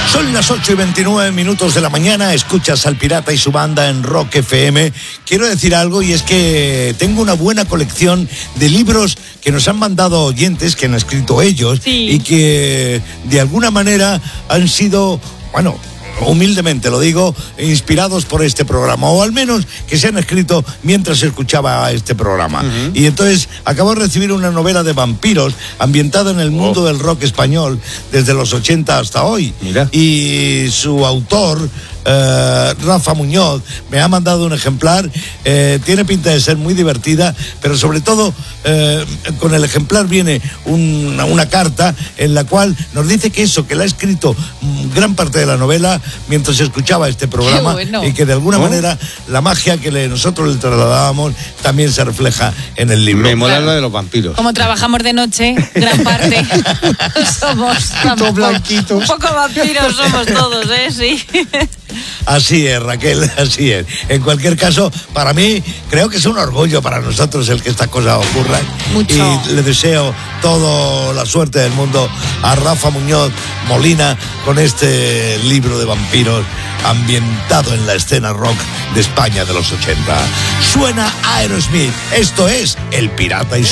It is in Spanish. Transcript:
Son las 8:29 de la mañana, escuchas al Pirata y su banda en Rock FM. Quiero decir algo, y es que tengo una buena colección de libros que nos han mandado oyentes, que han escrito ellos, sí, y que de alguna manera han sido, bueno, humildemente lo digo, inspirados por este programa, o al menos que se han escrito mientras escuchaba este programa. Uh-huh. Y entonces acabo de recibir una novela de vampiros ambientada en el mundo del rock español desde los 80 hasta hoy. Mira. Y su autor, Rafa Muñoz, me ha mandado un ejemplar. Tiene pinta de ser muy divertida, pero sobre todo con el ejemplar viene una carta en la cual nos dice que eso, que la ha escrito gran parte de la novela mientras escuchaba este programa. Bueno. Y que de alguna manera la magia que nosotros le trasladábamos también se refleja en el libro. Me mola lo de los vampiros. Como trabajamos de noche, gran parte somos todo blanquito. Un poco vampiros somos todos, sí. Así es, Raquel, así es. En cualquier caso, para mí, creo que es un orgullo para nosotros el que esta cosa ocurra. Mucho. Y le deseo toda la suerte del mundo a Rafa Muñoz Molina con este libro de vampiros ambientado en la escena rock de España de los 80. Suena Aerosmith. Esto es El Pirata y